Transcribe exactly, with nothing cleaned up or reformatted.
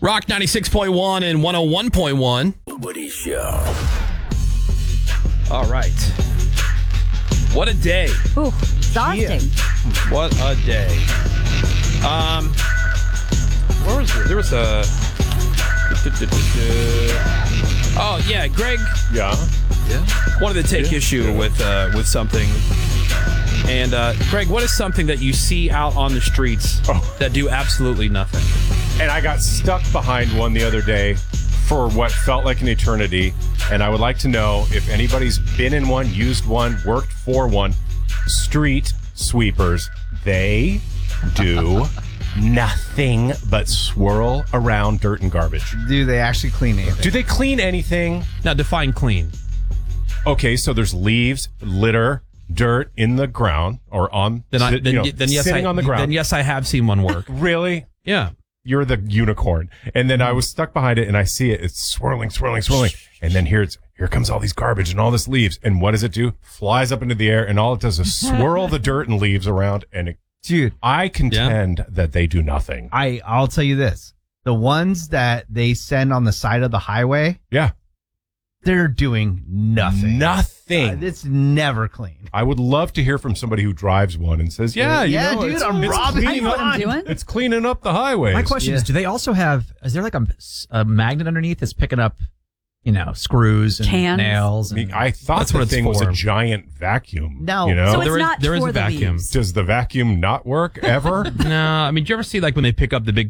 Rock ninety-six point one and one oh one point one. Woody Show. All right. What a day. Ooh, exhausting. Yeah. What a day. Um, where was it? There was a... Oh, yeah, Greg. Yeah. Yeah. Wanted to take Yeah. issue Yeah. with uh, with something. And, uh, Greg, what is something that you see out on the streets Oh. that do absolutely nothing? And I got stuck behind one the other day for what felt like an eternity. And I would like to know if anybody's been in one, used one, worked for one. Street sweepers. They do nothing but swirl around dirt and garbage. Do they actually clean anything? Do they clean anything? Now, define clean. Okay, so there's leaves, litter, dirt in the ground or on Then, I, you then, know, y- then yes, sitting I, on the ground. Then yes, I have seen one work. Really? Yeah. You're the unicorn. And then I was stuck behind it and I see it. It's swirling, swirling, swirling. And then here it's, here comes all these garbage and all this leaves. And what does it do? Flies up into the air and all it does is swirl the dirt and leaves around. And it, Dude, I contend that they do nothing. I, I'll tell you this. The ones that they send on the side of the highway, Yeah. they're doing nothing. Nothing. Uh, it's never clean. I would love to hear from somebody who drives one and says, yeah, you Yeah, know, dude, it's, I'm it's robbing cleaning I know up, what I'm doing. It's cleaning up the highways. My question Yeah. is, do they also have, is there like a, a magnet underneath that's picking up, you know, screws and Cans. nails? I, mean, And, I thought That's the what it's thing was for. a giant vacuum. No. You know? So it's There is- not there is for a the vacuum. leaves. Does the vacuum not work ever? No, I mean, do you ever see like when they pick up the big